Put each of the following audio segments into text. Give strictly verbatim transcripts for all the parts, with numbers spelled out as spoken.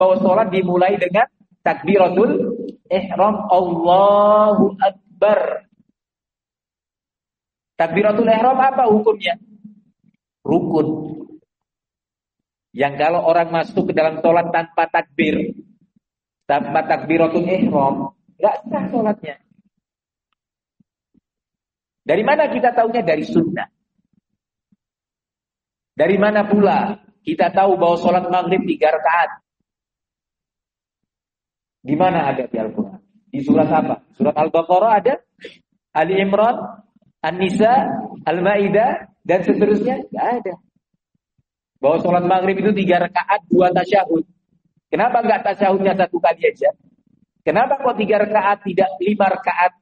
bahwa sholat dimulai dengan takbiratul ihram, Allahu Akbar. Takbiratul ihram apa hukumnya? Rukun. Yang kalau orang masuk ke dalam sholat tanpa takbir, tanpa takbiratul ihram, nggak sah sholatnya. Dari mana kita tahunya? Dari sunnah. Dari mana pula kita tahu bahwa sholat maghrib tiga rakaat? Di mana ada di Al-Quran? Di surat apa? Surat Al-Baqarah ada? Ali Imran, An-Nisa, Al-Maidah, dan seterusnya? Nggak ada. Bahwa sholat maghrib itu tiga rakaat, dua tasyahud. Kenapa nggak tasyahudnya satu kali aja? Kenapa kok tiga rakaat tidak lima rakaat?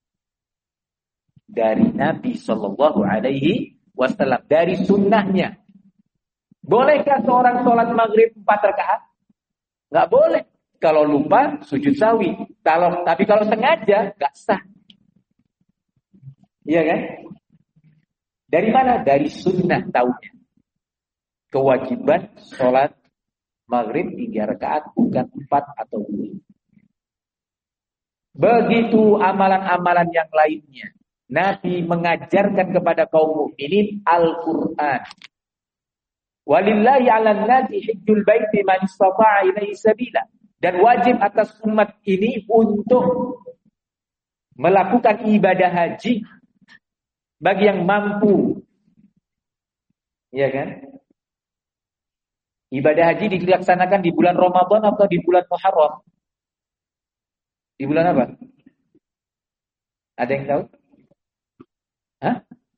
Dari Nabi Shallallahu Alaihi Wasallam, dari sunnahnya. Bolehkah seorang sholat maghrib empat rakaat? Nggak boleh. Kalau lupa sujud sawi. Kalau tapi kalau sengaja nggak sah. Iya kan? Dari mana? Dari sunnah taunya. Kewajiban sholat maghrib tiga rakaat, bukan empat atau dua. Begitu amalan-amalan yang lainnya. Nabi mengajarkan kepada kaum mukminin Al-Quran. Walillahi 'alan nasi hajjul baiti man istata'a ilaihi sabila. Dan wajib atas umat ini untuk melakukan ibadah haji bagi yang mampu. Iya kan? Ibadah haji dilaksanakan di bulan Ramadan atau di bulan Muharram? Di bulan apa? Ada yang tahu? Hah?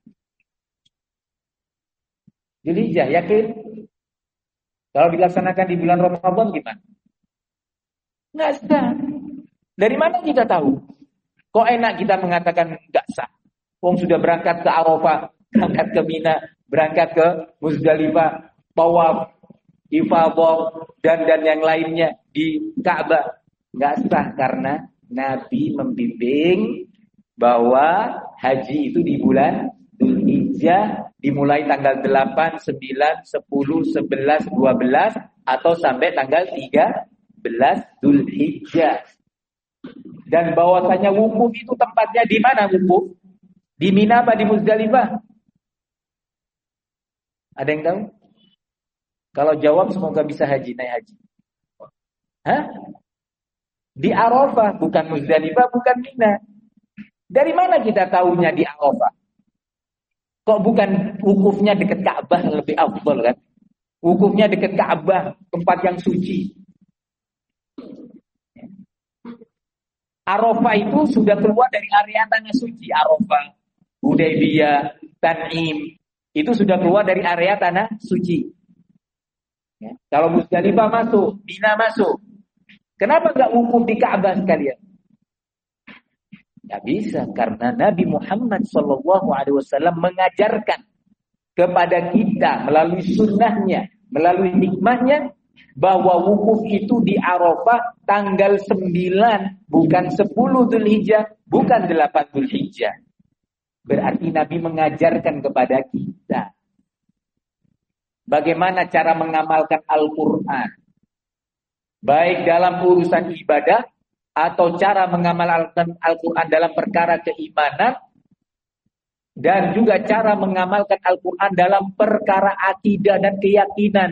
Dzulhijjah, yakin? Kalau dilaksanakan di bulan Ramadan gimana? Nggak sah. Dari mana kita tahu? Kok enak kita mengatakan nggak sah? Wong sudah berangkat ke Arafah, berangkat ke Mina, berangkat ke Muzdalifah, tawaf, ifadah, dan dan yang lainnya di Ka'bah. Nggak sah karena Nabi membimbing bahwa haji itu di bulan Dzulhijjah, dimulai tanggal delapan, sembilan, sepuluh, sebelas, dua belas atau sampai tanggal tiga belas Dzulhijjah. Dan bahwasanya wukuf itu tempatnya di mana wukuf? Di Mina apa di Muzdalifah? Ada yang tahu? Kalau jawab semoga bisa haji, naik haji. Hah? Di Arafah, bukan Muzdalifah, bukan Mina. Dari mana kita tahunya di Arafah? Kok bukan wukufnya dekat Ka'bah lebih afdal kan? Wukufnya dekat Ka'bah, tempat yang suci. Arafah itu sudah keluar dari area tanah suci. Arafah, Hudaybiyah, Tan'im, itu sudah keluar dari area tanah suci. Ya. Kalau Muzdalifah masuk, Mina masuk. Kenapa enggak wukuf di Ka'bah sekalian? Tidak bisa, karena Nabi Muhammad shallallahu alaihi wasallam mengajarkan kepada kita melalui sunnahnya, melalui hikmahnya, bahwa wukuf itu di Arafah tanggal sembilan, bukan sepuluh Dzulhijjah, bukan delapan Dzulhijjah. Berarti Nabi mengajarkan kepada kita bagaimana cara mengamalkan Al-Quran, baik dalam urusan ibadah atau cara mengamalkan Al-Quran dalam perkara keimanan, dan juga cara mengamalkan Al-Quran dalam perkara akidah dan keyakinan.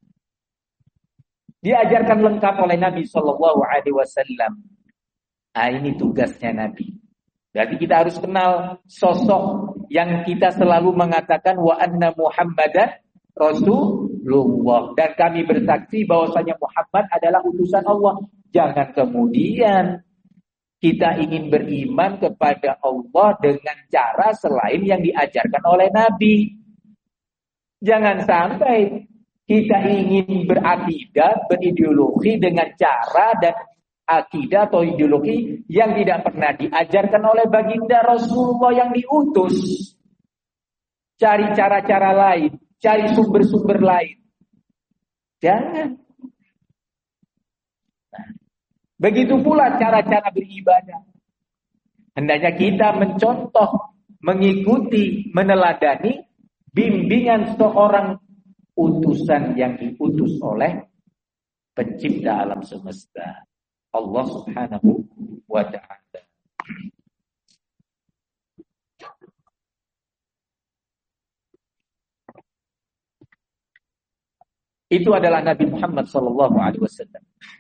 Diajarkan lengkap oleh Nabi Shallallahu Alaihi Wasallam. Nah, ini tugasnya Nabi. Berarti kita harus kenal sosok yang kita selalu mengatakan wa anna Muhammadan Rasulullah, dan kami bersaksi bahwasanya Muhammad adalah utusan Allah. Jangan kemudian kita ingin beriman kepada Allah dengan cara selain yang diajarkan oleh Nabi. Jangan sampai kita ingin berakidah, berideologi dengan cara dan akidah atau ideologi yang tidak pernah diajarkan oleh baginda Rasulullah yang diutus. Cari cara-cara lain, cari sumber-sumber lain. Jangan. Nah, begitu pula cara-cara beribadah. Hendaknya kita mencontoh, mengikuti, meneladani bimbingan seorang utusan yang diutus oleh pencipta alam semesta, Allah Subhanahu wa ta'ala. Itu adalah Nabi Muhammad sallallahu alaihi wasallam.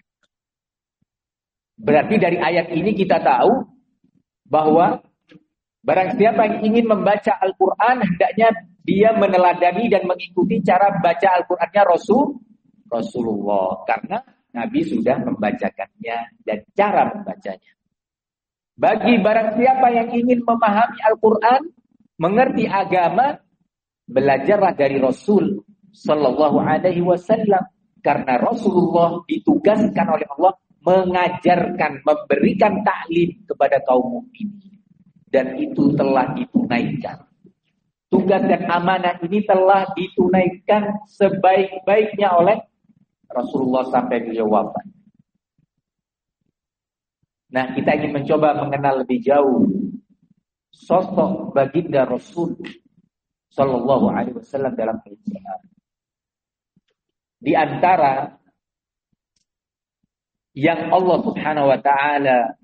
Berarti dari ayat ini kita tahu bahwa barang siapa yang ingin membaca Al-Quran, hendaknya dia meneladani dan mengikuti cara baca Al-Qurannya Rasul Rasulullah. Karena Nabi sudah membacakannya dan cara membacanya. Bagi barang siapa yang ingin memahami Al-Quran, mengerti agama, belajarlah dari Rasul Sallallahu Alaihi Wasallam. Karena Rasulullah ditugaskan oleh Allah mengajarkan, memberikan taklim kepada kaum mukminin, dan itu telah ditunaikan. Tugas dan amanah ini telah ditunaikan sebaik-baiknya oleh Rasulullah sampai beliau wafat. Nah, kita ingin mencoba mengenal lebih jauh sosok baginda Rasul Sallallahu Alaihi Wasallam dalam Islam. Di antara yang Allah Subhanahu wa ta'ala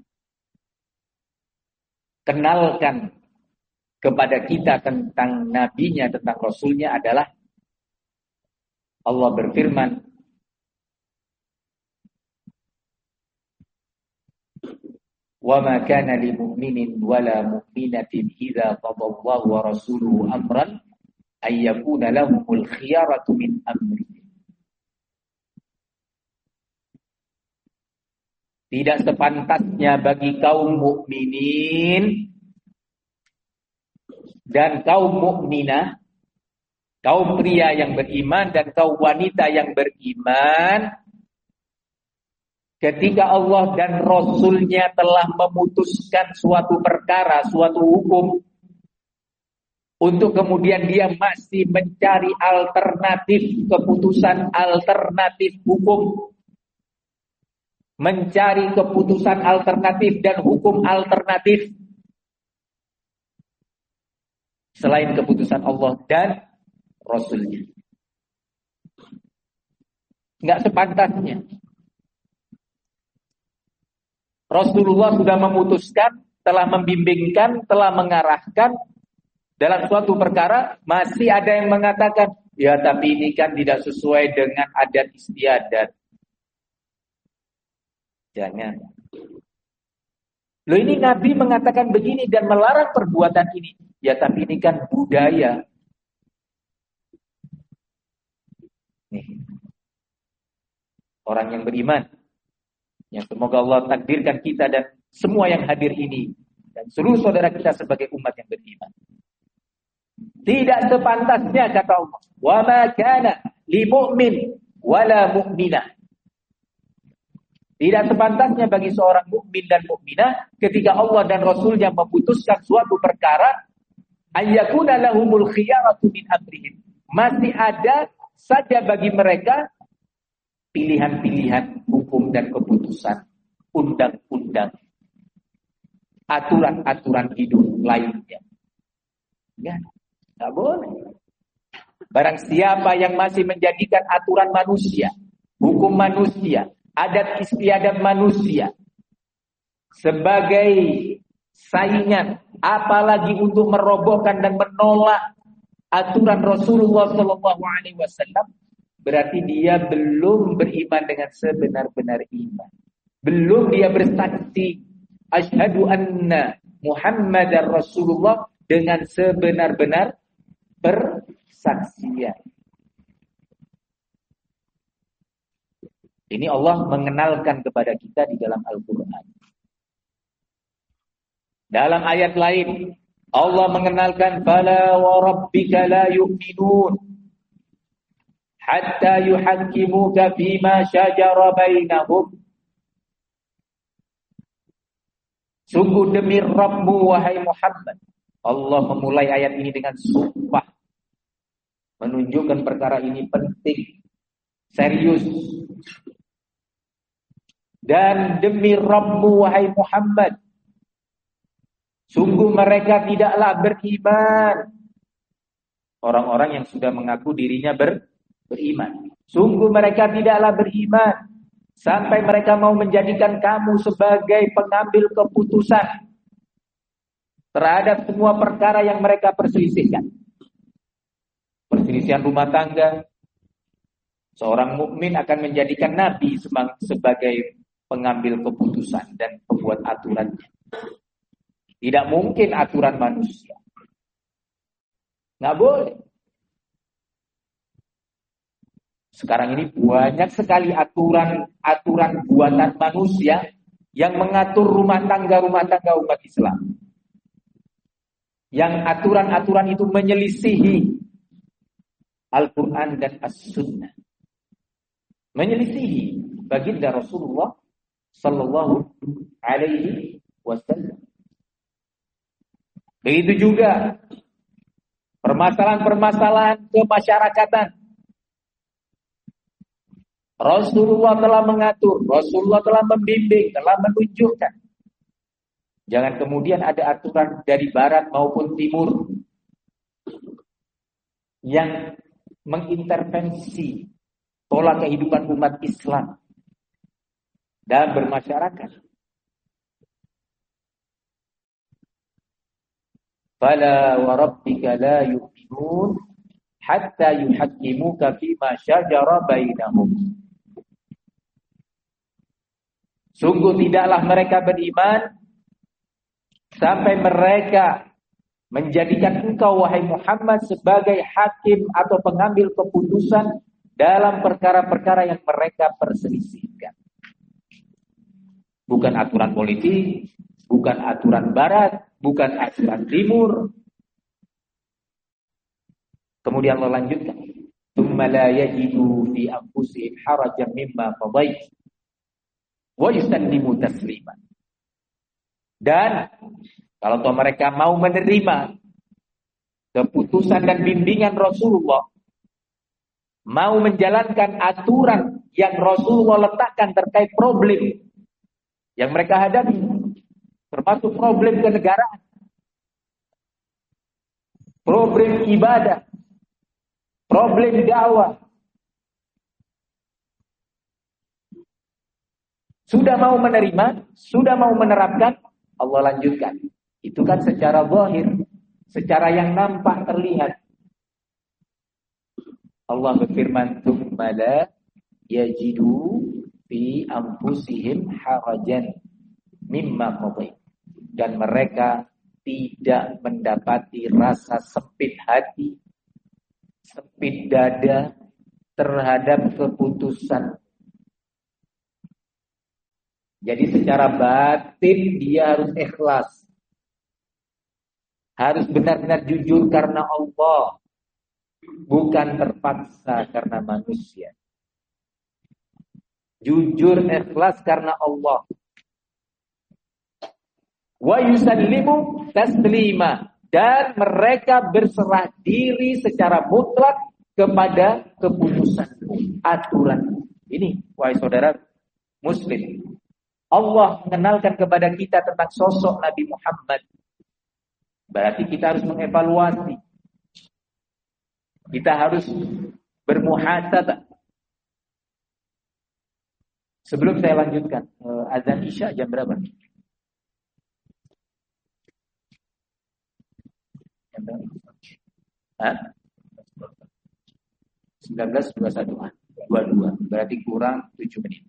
kenalkan kepada kita tentang nabinya, tentang rasulnya adalah Allah berfirman, wa ma kana lil mu'minin wala mu'minatin idza qadallahu wa rasuluhu amran ay yakuna lahumul khiyaratu min amri. Tidak sepantasnya bagi kaum mukminin dan kaum mukminah, kaum pria yang beriman dan kaum wanita yang beriman, ketika Allah dan Rasul-Nya telah memutuskan suatu perkara, suatu hukum, untuk kemudian dia masih mencari alternatif keputusan, alternatif hukum, mencari keputusan alternatif dan hukum alternatif selain keputusan Allah dan Rasul-Nya. Enggak sepantasnya. Rasulullah sudah memutuskan, telah membimbingkan, telah mengarahkan dalam suatu perkara, masih ada yang mengatakan, ya tapi ini kan tidak sesuai dengan adat istiadat. Jangan. Loh, ini Nabi mengatakan begini dan melarang perbuatan ini. Ya tapi ini kan budaya. Nih. Orang yang beriman, yang semoga Allah takdirkan kita dan semua yang hadir ini dan seluruh saudara kita sebagai umat yang beriman. Tidak sepantasnya kata Allah, wa ma kana li mu'min wala mu'minah. Tidak sepantasnya bagi seorang mukmin dan mukminah ketika Allah dan Rasul-Nya memutuskan suatu perkara, ayyakuna lahumul khiyaratu min amrihim. Masih ada saja bagi mereka pilihan-pilihan hukum dan keputusan, undang-undang, aturan-aturan hidup lainnya. Ya, enggak boleh. Barang siapa yang masih menjadikan aturan manusia, hukum manusia, adat istiadat manusia sebagai saingan, apalagi untuk merobohkan dan menolak aturan Rasulullah Shallallahu Alaihi Wasallam, berarti dia belum beriman dengan sebenar-benar iman. Belum dia bersaksi asyhadu anna Muhammadar Rasulullah dengan sebenar-benar persaksian. Ini Allah mengenalkan kepada kita di dalam Al-Quran. Dalam ayat lain, Allah mengenalkan, Fala wa rabbika la yu'minun hatta yuhakkimuka fima syajara bainahum. Sungguh demi Rabbmu, wahai Muhammad. Allah memulai ayat ini dengan sumpah, menunjukkan perkara ini penting, serius. Dan demi Rabbmu, wahai Muhammad, sungguh mereka tidaklah beriman. Orang-orang yang sudah mengaku dirinya ber, beriman. Sungguh mereka tidaklah beriman sampai mereka mau menjadikan kamu sebagai pengambil keputusan terhadap semua perkara yang mereka perselisihkan. Perselisihan rumah tangga, seorang mukmin akan menjadikan Nabi sebagai pengambil keputusan dan pembuat aturannya. Tidak mungkin aturan manusia. Nggak boleh. Sekarang ini banyak sekali aturan-aturan buatan manusia yang mengatur rumah tangga-rumah tangga umat Islam. Yang aturan-aturan itu menyelisihi Al-Quran dan As-Sunnah. Menyelisihi baginda Rasulullah Sallallahu Alaihi Wasallam. Begitu juga permasalahan-permasalahan kemasyarakatan. Rasulullah telah mengatur, Rasulullah telah membimbing, telah menunjukkan. Jangan kemudian ada aturan dari barat maupun timur yang mengintervensi pola kehidupan umat Islam dan bermasyarakat. Fala wa rabbika la yu'minun hatta yuhaqqimuka fima syajara bainahum. Sungguh tidaklah mereka beriman sampai mereka menjadikan engkau wahai Muhammad sebagai hakim atau pengambil keputusan dalam perkara-perkara yang mereka perselisihkan. Bukan aturan politik, bukan aturan barat, bukan aturan timur. Kemudian Allah lanjutkan, "Tsumma la yajidu fi anfusihim harajan mimma qadait wa yusallimu taslima." Dan kalau toh mereka mau menerima keputusan dan bimbingan Rasulullah, mau menjalankan aturan yang Rasulullah letakkan terkait problem yang mereka hadapi, termasuk problem kenegaraan, problem ibadah, problem dakwah. Sudah mau menerima, sudah mau menerapkan, Allah lanjutkan. Itu kan secara zahir, secara yang nampak terlihat. Allah berfirman, "Tsumma la yajidu fi anfusihim harajan mimma qadait." Dan mereka tidak mendapati rasa sempit hati, sempit dada terhadap keputusan. Jadi secara batin dia harus ikhlas. Harus benar-benar jujur karena Allah, bukan terpaksa karena manusia. Jujur ikhlas karena Allah. Wa yusallimu taslima, dan mereka berserah diri secara mutlak kepada keputusan aturan. Ini wahai saudara muslim, Allah mengenalkan kepada kita tentang sosok Nabi Muhammad. Berarti kita harus mengevaluasi. Kita harus bermuhasabah. Sebelum saya lanjutkan, azan Isya jam berapa? Jam berapa? Hah? sembilan belas dua puluh satu. dua puluh dua. Berarti kurang tujuh menit.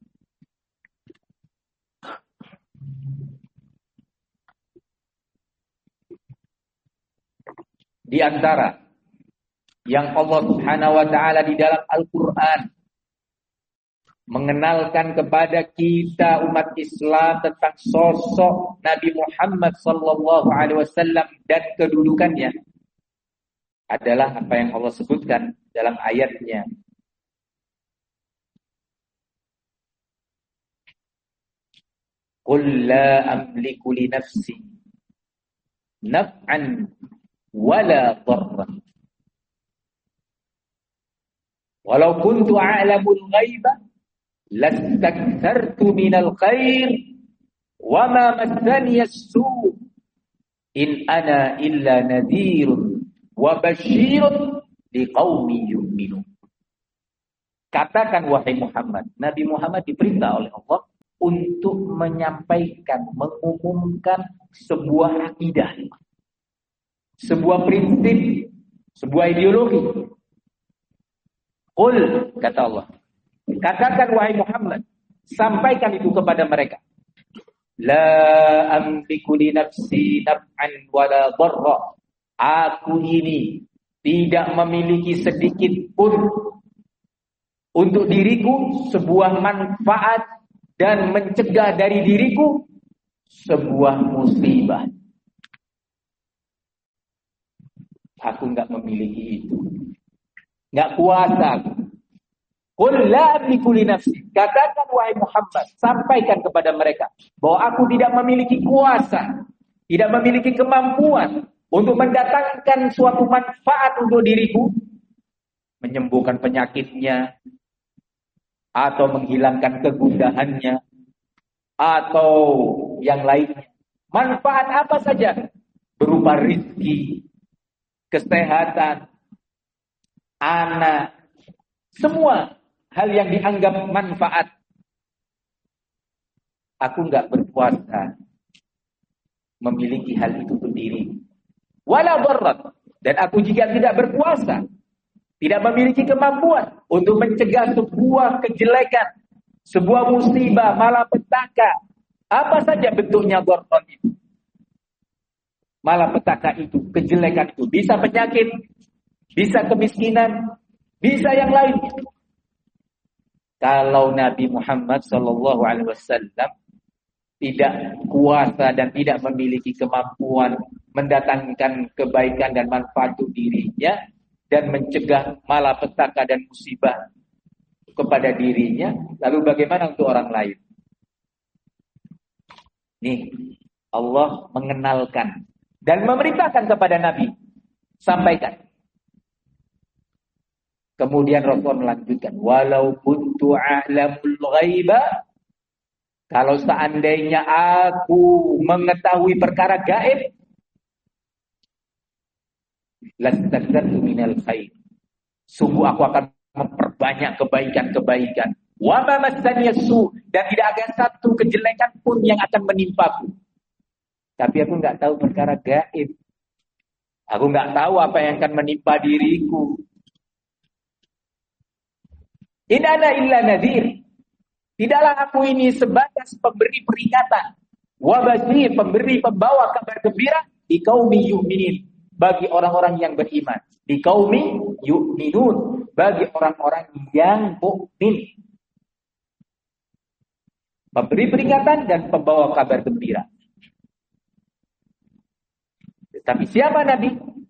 Di antara yang Allah Subhanahu wa taala di dalam Al-Qur'an mengenalkan kepada kita umat Islam tentang sosok Nabi Muhammad sallallahu alaihi wasallam dan kedudukannya adalah apa yang Allah sebutkan dalam ayatnya. Qul la amliku li nafsi naf'an wala dharran walau kuntu a'lamul ghaiba lastakthartu minal khair wa ma massani as-su' in ana illa nadhirun wa basyirun liqaumin yu'minun. Katakan wahai Muhammad, Nabi Muhammad diperintah oleh Allah untuk menyampaikan, mengumumkan sebuah akidah, sebuah prinsip, sebuah ideologi. Qul, kata Allah, katakan wahai Muhammad, sampaikan itu kepada mereka. La amliku li nafsi naf'an wala dharra. Aku ini tidak memiliki sedikit pun untuk diriku sebuah manfaat dan mencegah dari diriku sebuah musibah. Aku enggak memiliki itu. Enggak kuasa. Qul la amliku li nafsi. Katakan wahai Muhammad, sampaikan kepada mereka bahwa aku tidak memiliki kuasa, tidak memiliki kemampuan untuk mendatangkan suatu manfaat untuk diriku, menyembuhkan penyakitnya, atau menghilangkan kegundahannya, atau yang lainnya. Manfaat apa saja, berupa rizki, kesehatan, anak, semua hal yang dianggap manfaat. Aku enggak berkuasa memiliki hal itu untuk diri. Wala dharrat, dan aku juga tidak berkuasa, tidak memiliki kemampuan untuk mencegah sebuah kejelekan, sebuah musibah, malapetaka, apa saja bentuknya dharrat itu. Malapetaka itu, kejelekan itu, bisa penyakit, bisa kemiskinan, bisa yang lainnya. Kalau Nabi Muhammad sallallahu alaihi wasallam tidak kuasa dan tidak memiliki kemampuan mendatangkan kebaikan dan manfaat untuk dirinya dan mencegah malapetaka dan musibah kepada dirinya, lalu bagaimana untuk orang lain? Nih, Allah mengenalkan dan memerintahkan kepada Nabi, sampaikan. Kemudian Rasul melanjutkan, walau kuntu a'lamul ghaiba, kalau seandainya aku mengetahui perkara gaib, lastaghfartu minal khair, sungguh aku akan memperbanyak kebaikan-kebaikan. Wa ma massani su, dan tidak ada satu kejelekan pun yang akan menimpaku. Tapi aku enggak tahu perkara gaib. Aku enggak tahu apa yang akan menimpa diriku. In ana illa nadhir. Tidaklah aku ini sebatas pemberi peringatan, wa basyir, pemberi pembawa kabar gembira, di qaumi yu'minin, bagi orang-orang yang beriman, di qaumi yu'minun, bagi orang-orang yang mukmin. Pemberi peringatan dan pembawa kabar gembira. Tapi siapa Nabi?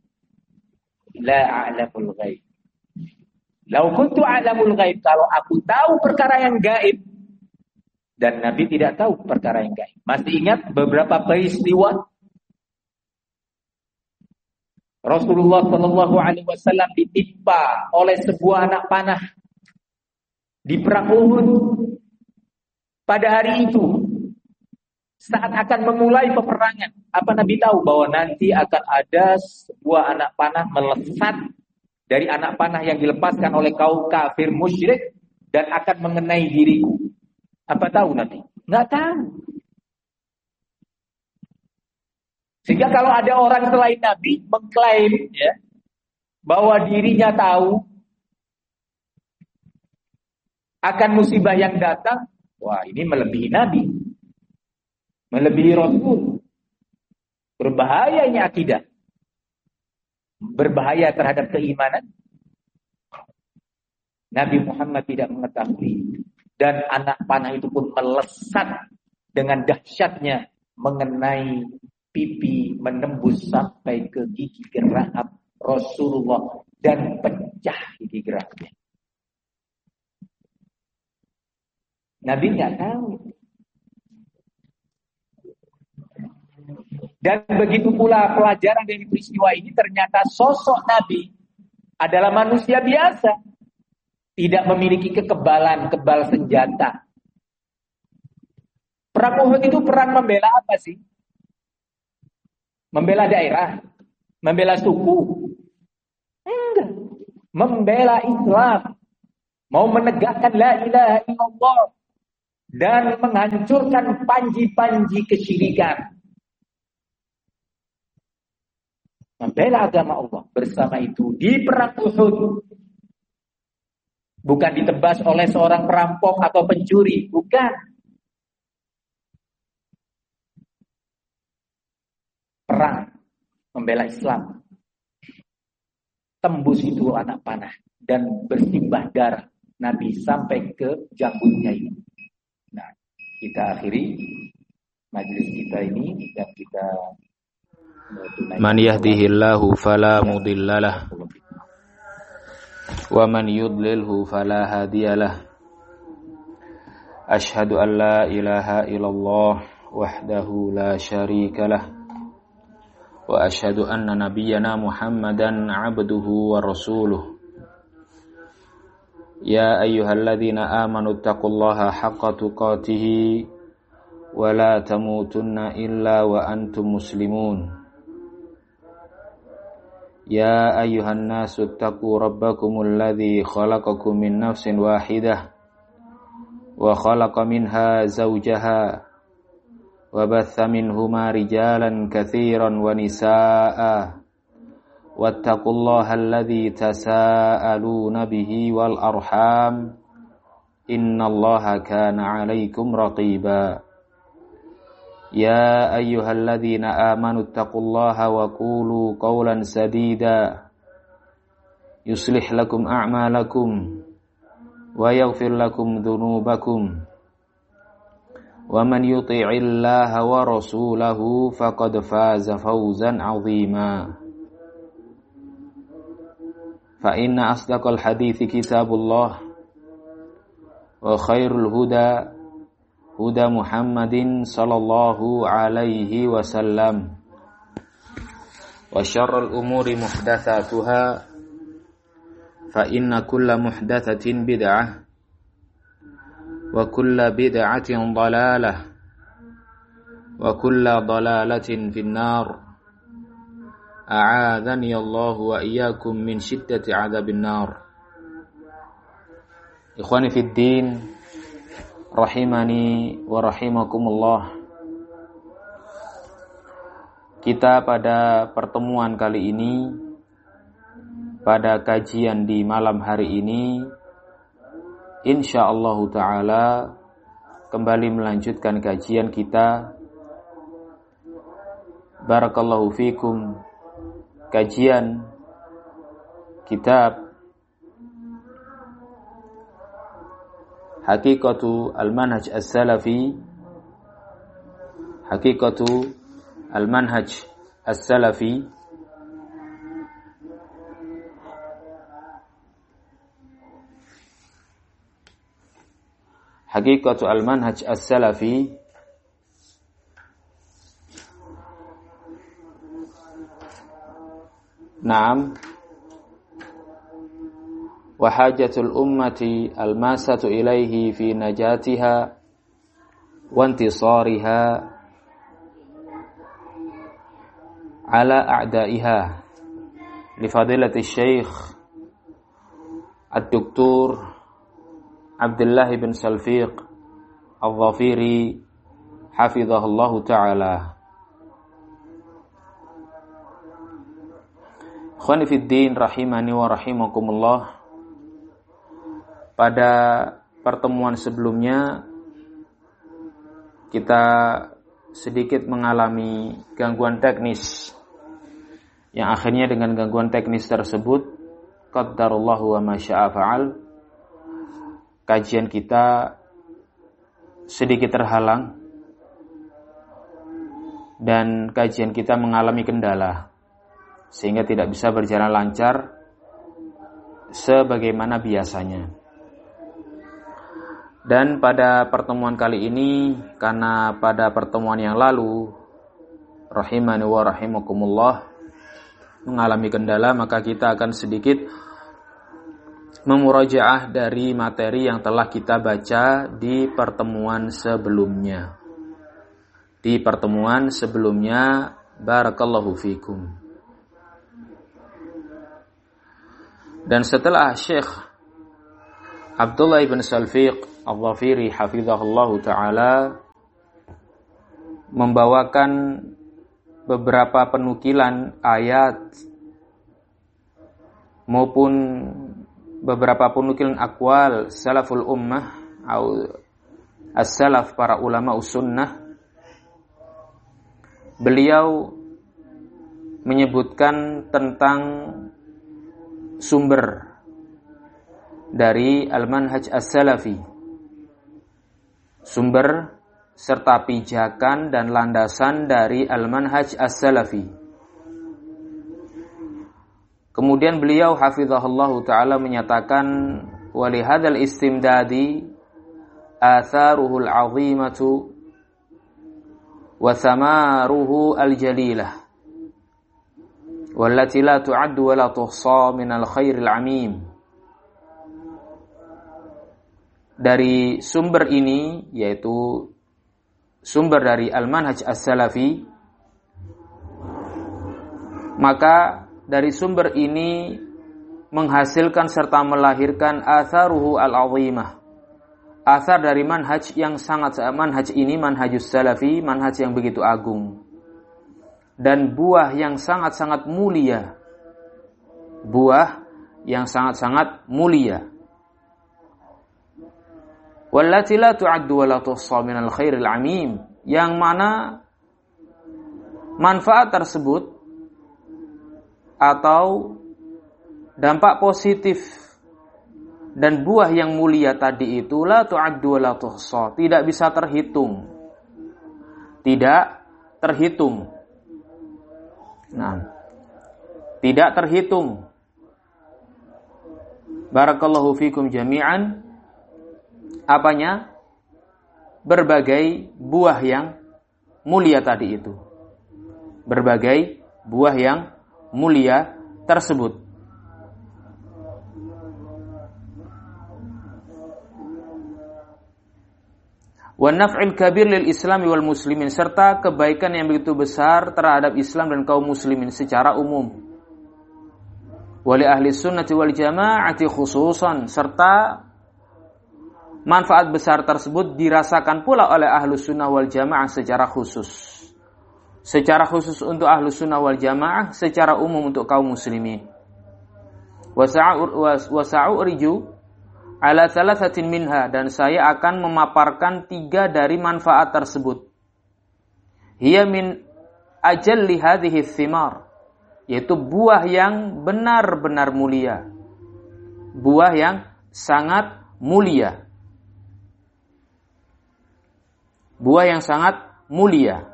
La a'lamul ghaib. Lau kuntu a'lamul ghaib, kalau aku tahu perkara yang gaib, dan Nabi tidak tahu perkara yang gaib. Masih ingat beberapa peristiwa Rasulullah Shallallahu Alaihi Wasallam ditimpa oleh sebuah anak panah di perang Uhud. Pada hari itu, saat akan memulai peperangan, apa Nabi tahu bahwa nanti akan ada sebuah anak panah melesat dari anak panah yang dilepaskan oleh kaum kafir musyrik dan akan mengenai diriku. Apa tahu Nabi? Enggak tahu. Sehingga kalau ada orang selain Nabi mengklaim ya bahwa dirinya tahu akan musibah yang datang, wah ini melebihi Nabi, melebihi Rasul. Berbahaya ini akidah. Berbahaya terhadap keimanan. Nabi Muhammad tidak mengetahui, dan anak panah itu pun melesat dengan dahsyatnya mengenai pipi, menembus sampai ke gigi geraham Rasulullah dan pecah gigi geraham. Nabi nggak tahu. Dan begitu pula pelajaran dari peristiwa ini, ternyata sosok Nabi adalah manusia biasa, tidak memiliki kekebalan, kebal senjata. Perang Uhud itu perang membela apa sih? Membela daerah, membela suku? Enggak. Membela Islam, mau menegakkan la ilaha illallah dan menghancurkan panji-panji kesyirikan. Membela agama Allah bersama itu di perang Uhud. Bukan ditebas oleh seorang perampok atau pencuri, bukan. Perang membela Islam. Tembus itu anak panah dan bersimbah darah Nabi sampai ke janggutnya ini. Nah, kita akhiri majelis kita ini dan kita Man yahdihillahu fala mudhillalah wa man yudlilhu fala hadiyalah. Ashhadu an la ilaha illallah wahdahu la syarikalah wa ashhadu anna nabiyyana Muhammadan abduhu wa rasuluh. Ya ayyuhalladzina amanu taqullaha haqqa tuqatih wa la tamutunna illa wa antum muslimun. Ya ayyuhan nasu taqu rabbakumul ladzi khalaqakum min nafsin wahidah wa khalaqa minha zawjaha wa batha minhuma rijalan katsiran wa nisaa'a wattaqullaha alladzi tasaaluna bihi wal arham innallaha kana 'alaikum raqiba. Ya ayyuhalladzina amanu taqullaha wa qulu qawlan sadida yuslih lakum a'malakum wa yaghfir lakum dhunubakum wa man yuti'illaha wa rasulahu faqad faza fawzan 'azima. Fa inna asdaqal hadithi kitabullah wa khairul huda huda Muhammadin sallallahu alaihi wasallam wa syarrul umuri muhdatsatuha fa inna kulla muhdatsatin bid'ah wa kulla bid'atin dhalalah wa kulla dhalalatin finnar. A'adzani Allah wa iyyakum min syiddati 'adzabin nar. Ikhwani fid din rahimani wa rahimakumullah. Kita pada pertemuan kali ini, pada kajian di malam hari ini, insyaallah ta'ala kembali melanjutkan kajian kita. Barakallahu fikum. Kajian kitab Hakikatu al-manhaj as-salafi, Hakikatu al-manhaj as-salafi, Hakikatu al-manhaj as-salafi. Naam. Wa hajatul ummati al-masatu ilaihi fi najatiha wa intisariha ala a'daiha li fadilati syekh ad-doktor Abdullah bin Salfiq al-Dhafiri hafizahullahu ta'ala. Ikhwani fid din rahimani wa rahimakumullah. Pada pertemuan sebelumnya kita sedikit mengalami gangguan teknis yang akhirnya dengan gangguan teknis tersebut qaddarallahu wa ma syaa fa'al, kajian kita sedikit terhalang dan kajian kita mengalami kendala sehingga tidak bisa berjalan lancar sebagaimana biasanya. Dan pada pertemuan kali ini, karena pada pertemuan yang lalu rahimani wa rahimakumullah mengalami kendala, maka kita akan sedikit memurajaah dari materi yang telah kita baca di pertemuan sebelumnya. Di pertemuan sebelumnya, barakallahu fikum. Dan setelah Syekh Abdullah ibn Salfiq Al-Dhafiri hafizahullahu ta'ala membawakan beberapa penukilan ayat maupun beberapa penukilan aqwal salaful ummah atau as-salaf, para ulama us-sunnah. Beliau menyebutkan tentang sumber dari al-manhaj as-salafi, sumber serta pijakan dan landasan dari al-manhaj as-salafi. Kemudian beliau hafizahullahu ta'ala menyatakan walihadzal istimdadi atharuhul azimatu wa thamaruhu al-jalilah wallati la tu'addu wa la tuhsa minal khairil amim. Dari sumber ini, yaitu sumber dari al-manhaj as-salafi, maka dari sumber ini menghasilkan serta melahirkan atharuhu al-azimah, athar dari manhaj yang sangat, manhaj ini manhajus salafi, manhaj yang begitu agung, dan buah yang sangat-sangat mulia, buah yang sangat-sangat mulia. Wallati la tu'addu wa la tuhsa minal khairil amim, yang mana manfaat tersebut atau dampak positif dan buah yang mulia tadi itu la tu'addu wa la tuhsa, tidak bisa terhitung, tidak terhitung. Nah, tidak terhitung. Barakallahu fikum jami'an. Apanya? Berbagai buah yang mulia tadi itu. Berbagai buah yang mulia tersebut. Wa naf'il kabir lil islami wal muslimin, serta kebaikan yang begitu besar terhadap Islam dan kaum muslimin secara umum. Wa li ahli sunnati wal jama'ati khususan, serta manfaat besar tersebut dirasakan pula oleh ahlus sunnah wal jamaah secara khusus. Secara khusus untuk ahlus sunnah wal jamaah, secara umum untuk kaum muslimin. Wa sa'uriju ala thalathatin minha, dan saya akan memaparkan tiga dari manfaat tersebut. Hiya min ajalli hadhihi thimar, yaitu buah yang benar-benar mulia. Buah yang sangat mulia. Buah yang sangat mulia.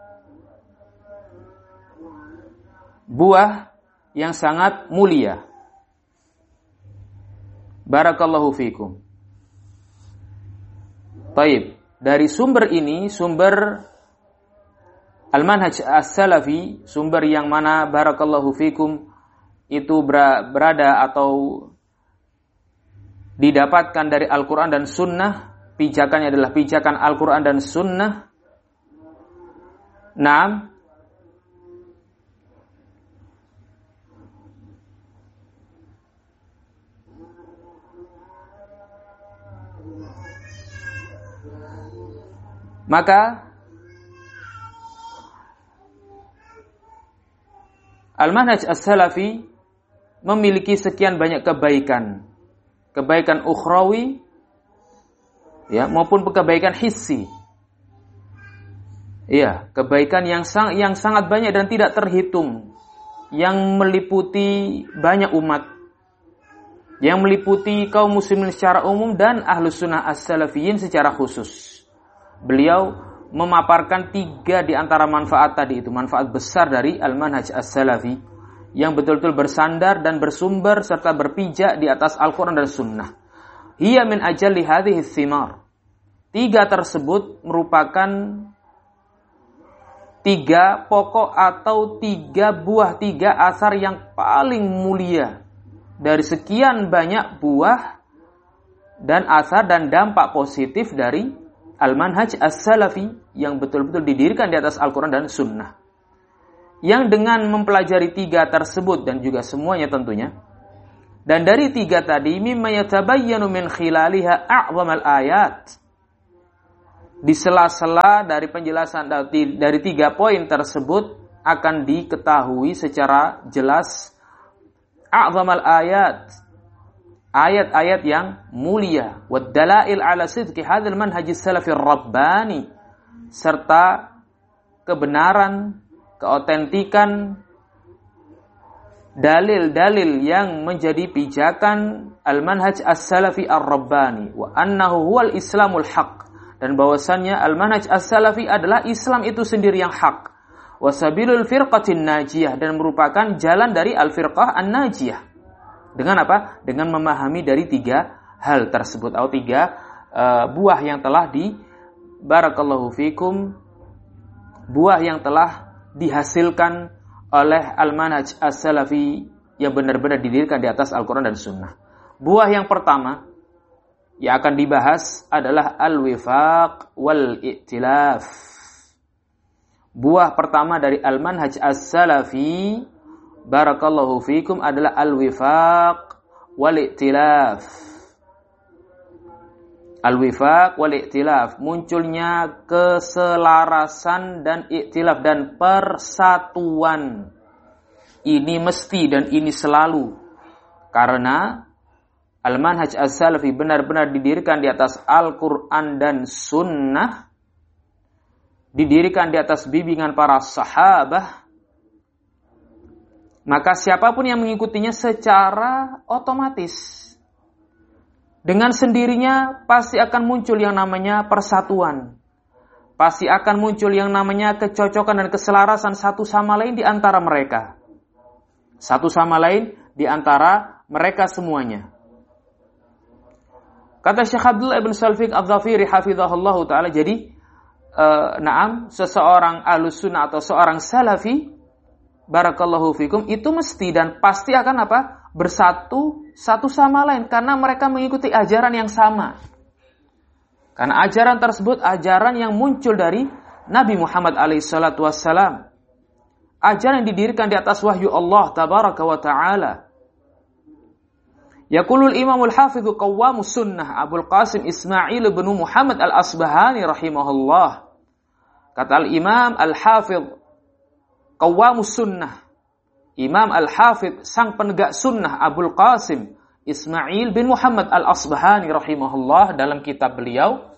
Buah yang sangat mulia. Barakallahu fikum. Baik, dari sumber ini, sumber al-manhaj as-salafi, sumber yang mana barakallahu fikum itu berada atau didapatkan dari Al-Quran dan Sunnah, pijakannya adalah pijakan Al-Quran dan Sunnah. Naam. Maka Al-Manhaj As-Salafi memiliki sekian banyak kebaikan. Kebaikan ukhrawi, ya, maupun kebaikan hissi. Iya, kebaikan yang sang, yang sangat banyak dan tidak terhitung, yang meliputi banyak umat, yang meliputi kaum muslimin secara umum dan ahlus sunnah as-salafiyin secara khusus. Beliau memaparkan tiga di antara manfaat tadi itu, manfaat besar dari al-manhaj as-salafi yang betul-betul bersandar dan bersumber serta berpijak di atas Al-Quran dan Sunnah. Hiya min ajalli hadhihi thimar. Tiga tersebut merupakan tiga pokok atau tiga buah, tiga asar yang paling mulia dari sekian banyak buah dan asar dan dampak positif dari al-manhaj as-salafi yang betul-betul didirikan di atas Al-Quran dan Sunnah. Yang dengan mempelajari tiga tersebut dan juga semuanya tentunya, Dan dari tiga tadi, mimma yatabayyanu min khilaliha a'zamal ayat. Di sela-sela dari penjelasan dari tiga poin tersebut akan diketahui secara jelas a'zamal ayat. Ayat-ayat yang mulia. Wad dalail ala sidqi hadzal manhajis salafir rabbani. Serta kebenaran, keotentikan dalil-dalil yang menjadi pijakan al-manhaj as-salafi ar-rabbani wa annahu huwal islamul haq, dan bahwasannya al-manhaj as-salafi adalah Islam itu sendiri yang hak, wa sabilul firqatin najiyah, dan merupakan jalan dari al-firqah an-najiyah. Dengan apa? Dengan memahami dari tiga hal tersebut atau tiga uh, buah yang telah di barakallahu fikum buah yang telah dihasilkan oleh al-manhaj as-salafi yang benar-benar didirikan di atas Al-Quran dan Sunnah. Buah yang pertama yang akan dibahas adalah al-wifaq wal-i'tilaf. Buah pertama dari al-manhaj as-salafi barakallahu fikum adalah al-wifaq wal-i'tilaf. Al-wifaq wal-i'tilaf, munculnya keselarasan dan i'tilaf dan persatuan. Ini mesti dan ini selalu. Karena al-manhaj as-salafi benar-benar didirikan di atas Al-Quran dan Sunnah. Didirikan di atas bimbingan para sahabah. Maka siapapun yang mengikutinya secara otomatis, dengan sendirinya pasti akan muncul yang namanya persatuan. Pasti akan muncul yang namanya kecocokan dan keselarasan satu sama lain di antara mereka. Satu sama lain di antara mereka semuanya. Kata Syekh Abdullah ibn Salfiq al-Dhafiri hafizahullah ta'ala, jadi uh, naam, seseorang ahlus sunnah atau seorang salafi barakallahu fikum itu mesti dan pasti akan apa? Bersatu satu sama lain karena mereka mengikuti ajaran yang sama. Karena ajaran tersebut ajaran yang muncul dari Nabi Muhammad alaihi salatu wassalam. Ajaran yang didirikan di atas wahyu Allah tabaraka wa taala. Yaqulul Imamul Hafidhu Qawwamus Sunnah Abul Qasim Ismail bin Muhammad Al-Asbahani rahimahullah. Kata Al-Imam Al-Hafidh Qawwamus Sunnah, Imam Al-Hafidh sang penegak sunnah Abul Qasim Ismail bin Muhammad Al-Asbahani rahimahullah dalam kitab beliau,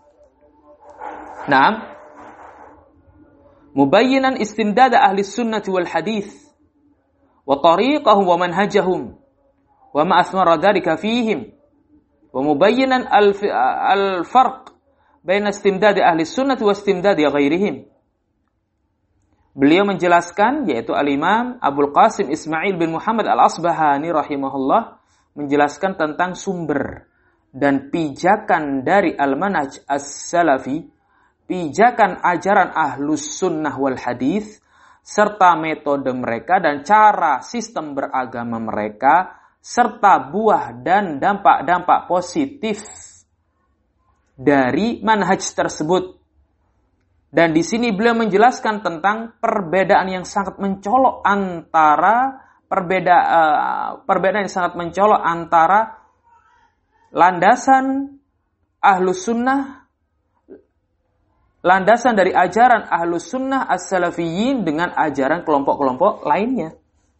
Naam, mubayyinan istimdad ahli sunnati wal hadith wa tariqahum wa manhajahum wa ma athmara dhalika fihim wa mubayyinan al-farq baina istimdad ahli sunnati wa istimdad ghairihim. Beliau menjelaskan, yaitu Al-Imam Abul Qasim Ismail bin Muhammad Al-Asbahani rahimahullah, menjelaskan tentang sumber dan pijakan dari Al-Manhaj As-Salafi, pijakan ajaran Ahlus Sunnah wal Hadith, serta metode mereka dan cara sistem beragama mereka, serta buah dan dampak-dampak positif dari manhaj tersebut. Dan di sini beliau menjelaskan tentang perbedaan yang sangat mencolok antara perbeda uh, perbedaan yang sangat mencolok antara landasan Ahlus Sunnah, landasan dari ajaran Ahlus Sunnah As-Salafiyyin dengan ajaran kelompok-kelompok lainnya.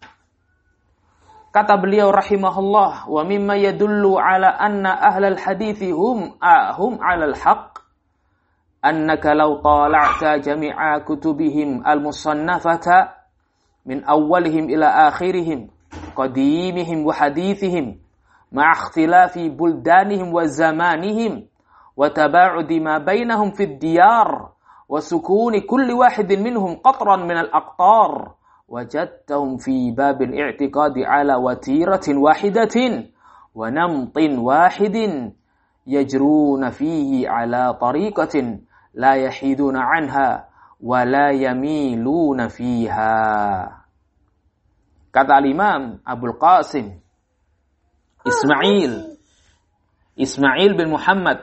Kata beliau rahimahullah, wa mimma yadullu ala anna ahlal hadithi hum ahum ala al-haq annaka law tala'ta jami'a kutubihim al-musannafata min awwalihim ila akhirihim qadimihim wa hadithihim ma'a ikhtilafi buldanihim wa zamanihim wa taba'udi ma bainahum fid diyar wa sukuni kulli wahidin minhum qatran min al-aqtar wajadtahum fi babil i'tiqadi ala watiratin wahidatin wa namtin wahidin yajruna fihi ala tariqatin la yahiduna anha wa la yamiluna fiha. Kata Al-Imam Abul Qasim Ismail Ismail bin Muhammad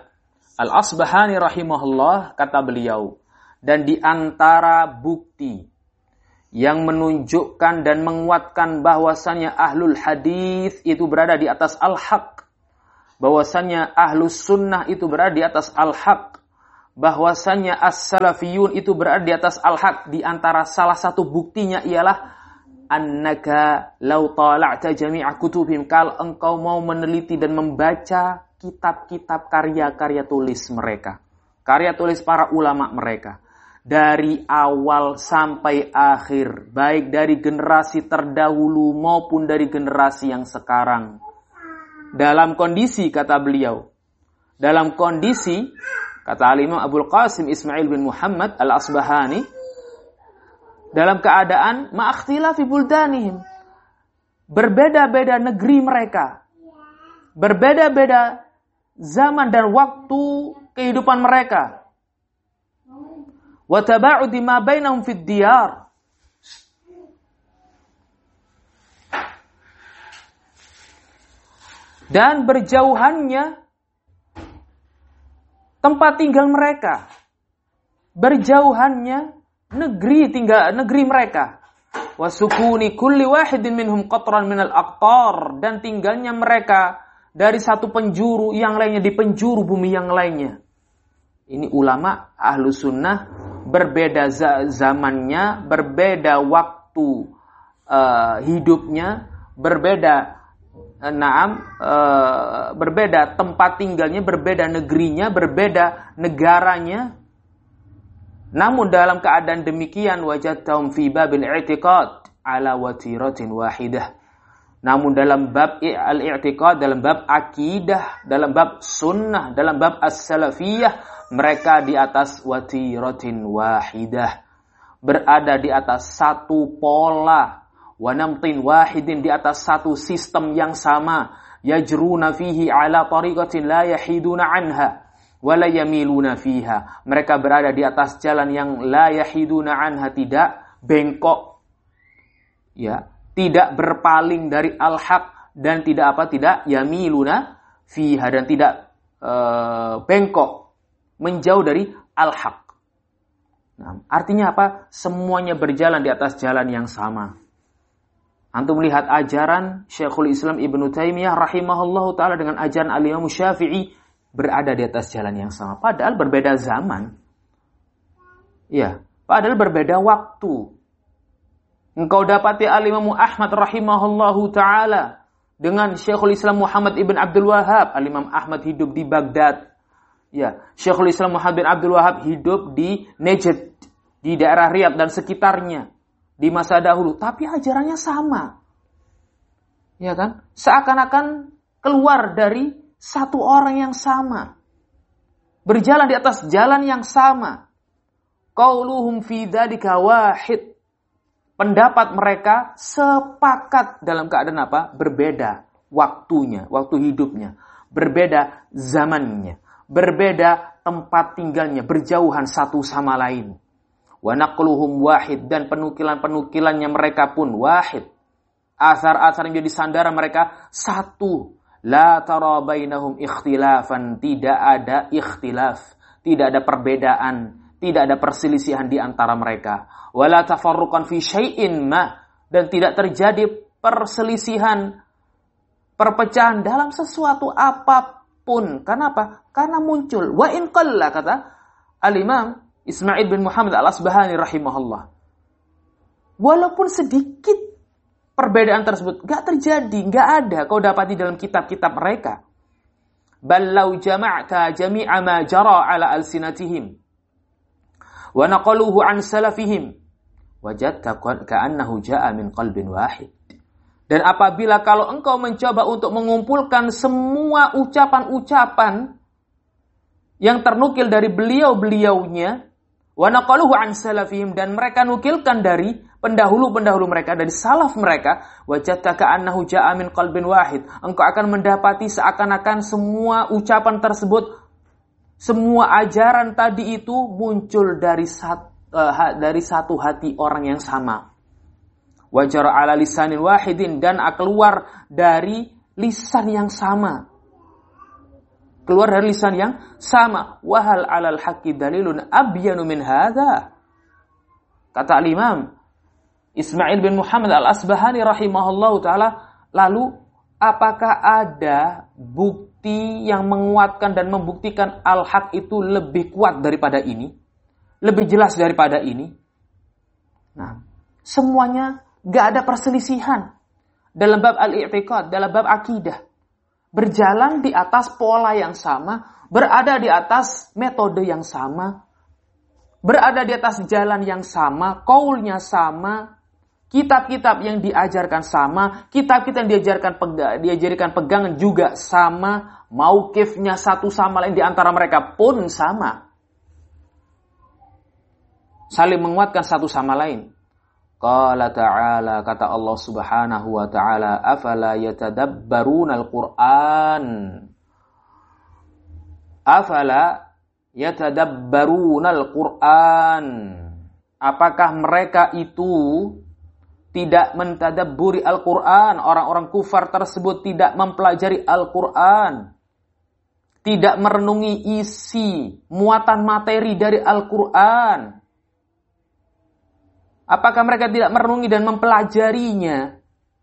Al-Asbahani rahimahullah, kata beliau, dan di antara bukti yang menunjukkan dan menguatkan bahwasannya ahlul hadis itu berada di atas al-haq, bahwasannya ahlus sunnah itu berada di atas al-haq, bahwasannya as-salafiyun itu berada di atas al-haq. Di antara salah satu buktinya ialah annaka law tala'ta jami'a kutubihim, kalau engkau mau meneliti dan membaca kitab-kitab karya-karya tulis mereka, karya tulis para ulama mereka, dari awal sampai akhir, baik dari generasi terdahulu maupun dari generasi yang sekarang. Dalam kondisi, kata beliau, dalam kondisi, kata Al-Imam Abul Qasim Ismail bin Muhammad Al-Asbahani, dalam keadaan ma'akhtilafi buldanihim, berbeda-beda negeri mereka, berbeda-beda zaman dan waktu kehidupan mereka, wa taba'udi ma bainahum fid diyar, dan berjauhannya tempat tinggal mereka, berjauhannya negeri tinggal negeri mereka, wa sukuni kulli wahidin minhum qatran minal aqtar, dan tinggalnya mereka dari satu penjuru yang lainnya di penjuru bumi yang lainnya. Ini ulama ahlu sunnah, berbeda zamannya, berbeda waktu uh, hidupnya, berbeda uh, naam, uh, berbeda tempat tinggalnya, berbeda negerinya, berbeda negaranya. Namun dalam keadaan demikian, wajadtahum fi babil i'tiqad ala watiratin wahidah. Namun dalam bab al-i'tiqad, dalam bab akidah, dalam bab sunnah, dalam bab as-salafiyah, mereka di atas watiratin wahidah, berada di atas satu pola, wa namtin wahidin, di atas satu sistem yang sama, yajruna fihi ala tariqatin la yahiduna anha wa la yamiluna fiha. Mereka berada di atas jalan yang la yahiduna anha, tidak bengkok, ya, tidak berpaling dari al-haq, dan tidak apa, tidak yamiluna fiha, dan tidak uh, bengkok menjauh dari al-haq. Nah, artinya apa? Semuanya berjalan di atas jalan yang sama. Antum melihat ajaran Syekhul Islam Ibnu Taimiyah rahimahullahu taala dengan ajaran Al-Imam Syafi'i berada di atas jalan yang sama, padahal berbeda zaman. Ya, padahal berbeda waktu. Engkau dapati Al-Imam Ahmad rahimahullahu taala dengan Syekhul Islam Muhammad ibn Abdul Wahhab. Al-Imam Ahmad hidup di Baghdad. Ya, Syekhul Islam Muhammad bin Abdul Wahhab hidup di Najd, di daerah Riyadh dan sekitarnya di masa dahulu, tapi ajarannya sama. Ya kan? Seakan-akan keluar dari satu orang yang sama. Berjalan di atas jalan yang sama. Qauluhum fi dzalika wahid. Pendapat mereka sepakat dalam keadaan apa? Berbeda waktunya, waktu hidupnya, berbeda zamannya, berbeda tempat tinggalnya, berjauhan satu sama lain. Wa naqluhum wahid, dan penukilan-penukilannya mereka pun wahid. Asar-asar yang jadi sandaran mereka satu. La tara bainahum ikhtilafan, tidak ada ikhtilaf, tidak ada perbedaan, tidak ada perselisihan di antara mereka. Wala tafarruqan fi syai'in ma, dan tidak terjadi perselisihan, perpecahan dalam sesuatu apapun. Kenapa? Karena muncul. Wa in qalla, kata Al-Imam Ismail bin Muhammad Al-Asbahani rahimahullah, walaupun sedikit perbedaan tersebut gak terjadi, gak ada kau dapati dalam kitab-kitab mereka. Bal law jama'ta jami'a ma jara ala alsinatihim wa naqaluhu an salafihim wajadta ka'annahu ja'a min qalbin wahid. Dan apabila kalau engkau mencoba untuk mengumpulkan semua ucapan-ucapan yang ternukil dari beliau-beliaunya, wa naqaluhu an salafihim, dan mereka nukilkan dari pendahulu-pendahulu mereka, dari salaf mereka, wajadta ka'annahu ja'a min qalbin wahid, engkau akan mendapati seakan-akan semua ucapan tersebut, semua ajaran tadi itu muncul dari satu, uh, dari satu hati orang yang sama. Wajara ala lisanin wahidin, dan keluar dari lisan yang sama. Keluar dari lisan yang sama. Wahal alal haqqi dalilun abyanu min hadza. Kata al-Imam Ismail bin Muhammad al-Asbahani rahimahullahu taala, lalu apakah ada bukti yang menguatkan dan membuktikan al-haq itu lebih kuat daripada ini? Lebih jelas daripada ini? Nah, semuanya gak ada perselisihan dalam bab al-i'tiqad, dalam bab akidah. Berjalan di atas pola yang sama, berada di atas metode yang sama, berada di atas jalan yang sama, qaulnya sama, kitab-kitab yang diajarkan sama, kitab-kitab yang diajarkan pega, diajarkan pegangan juga sama, mauqifnya satu sama lain di antara mereka pun sama. Saling menguatkan satu sama lain. Qala ta'ala, kata Allah Subhanahu wa ta'ala, afala yatadabbaruna al-Qur'an. Afala yatadabbaruna al-Qur'an. Apakah mereka itu tidak mentadabburi Al-Qur'an? Orang-orang kufar tersebut tidak mempelajari Al-Qur'an, tidak merenungi isi, muatan materi dari Al-Qur'an. Apakah mereka tidak merenungi dan mempelajarinya?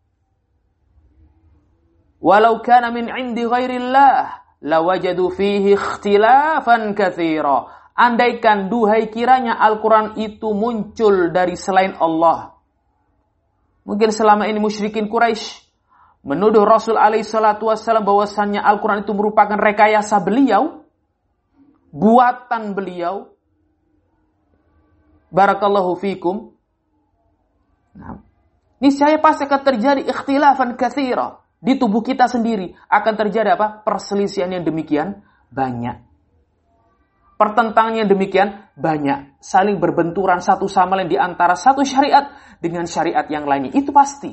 Walau kana min 'indi ghairillah lawajadu fihi ikhtilafan katsira. Andaikan duhai kiranya Al-Qur'an itu muncul dari selain Allah. Mungkin selama ini musyrikin Quraisy menuduh Rasul alaihi salatu wassalam bahwasannya Al-Qur'an itu merupakan rekayasa beliau, buatan beliau. Barakallahu fikum. Nah, niscaya pasti akan terjadi ikhtilafan katsira. Di tubuh kita sendiri akan terjadi apa? Perselisihan yang demikian banyak. Pertentangan yang demikian banyak. Saling berbenturan satu sama lain di antara satu syariat dengan syariat yang lainnya. Itu pasti.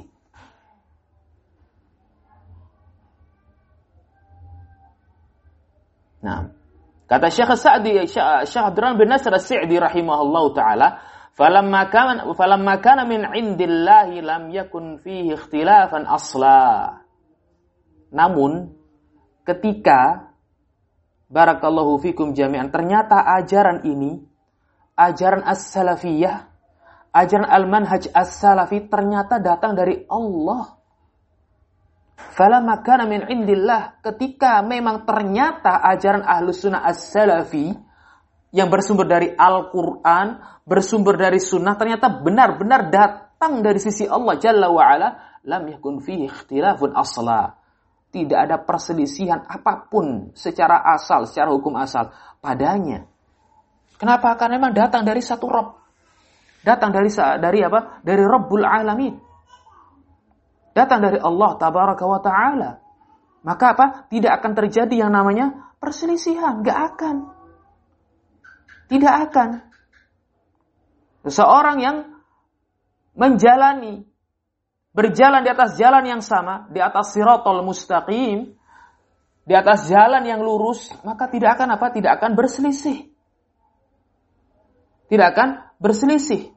Nah, kata Syekh Sa'di, Syekh Abdurrahman bin Nasr As-Sa'di rahimahullahu taala, falamma kana falamma kana min 'indillahi lam yakun fihi ikhtilafan asla. Namun ketika barakallahu fikum jami'an, ternyata ajaran ini, ajaran as-salafiyah, ajaran al-manhaj as-salafi ternyata datang dari Allah. Falamma kana min 'indillah, ketika memang ternyata ajaran ahlus sunnah as-salafi yang bersumber dari Al-Quran, bersumber dari sunnah, ternyata benar-benar datang dari sisi Allah Jalla wa'ala, lam yakun fihi ikhtilafun asla. Tidak ada perselisihan apapun secara asal, secara hukum asal padanya. Kenapa? Karena memang datang dari satu Rabb. Datang dari dari apa? Dari Rabbul Alamin. Datang dari Allah Tabaraka wa Ta'ala. Maka apa? Tidak akan terjadi yang namanya perselisihan. Gak akan. Tidak akan. Seseorang yang menjalani, berjalan di atas jalan yang sama, di atas siratal mustaqim, di atas jalan yang lurus, maka tidak akan apa? Tidak akan berselisih. Tidak akan berselisih.